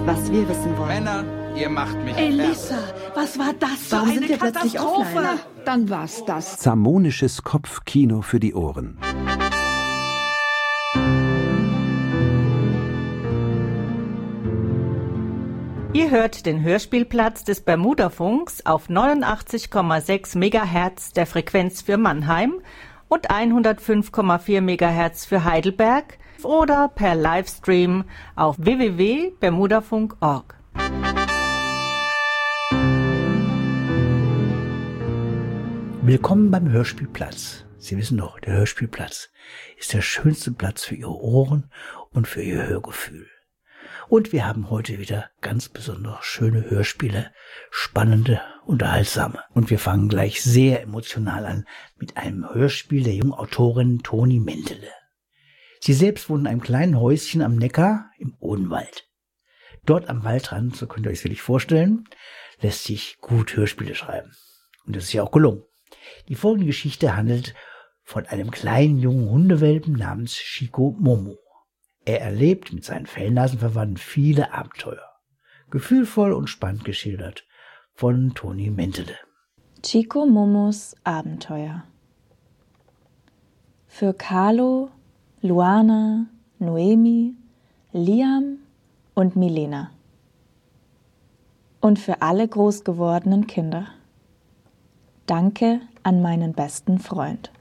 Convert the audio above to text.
was wir wissen wollen. Männer, ihr macht mich Elissa, was war das für Warum eine sind wir plötzlich Katastrophe? offline? Dann war's das. Zamonisches Kopfkino für die Ohren. Ihr hört den Hörspielplatz des Bermudafunks auf 89,6 MHz der Frequenz für Mannheim und 105,4 MHz für Heidelberg oder per Livestream auf www.bermudafunk.org. Willkommen beim Hörspielplatz. Sie wissen doch, der Hörspielplatz ist der schönste Platz für Ihre Ohren und für Ihr Hörgefühl. Und wir haben heute wieder ganz besonders schöne Hörspiele, spannende, unterhaltsame. Und wir fangen gleich sehr emotional an mit einem Hörspiel der jungen Autorin Toni Mentele. Sie selbst wohnt in einem kleinen Häuschen am Neckar im Odenwald. Dort am Waldrand, so könnt ihr euch wirklich vorstellen, lässt sich gut Hörspiele schreiben. Und das ist ja auch gelungen. Die folgende Geschichte handelt von einem kleinen jungen Hundewelpen namens Chico Momo. Er erlebt mit seinen Fellnasenverwandten viele Abenteuer. Gefühlvoll und spannend geschildert von Toni Mentele. Chico Momos Abenteuer. Für Carlo, Luana, Noemi, Liam und Milena. Und für alle groß gewordenen Kinder. Danke an meinen besten Freund.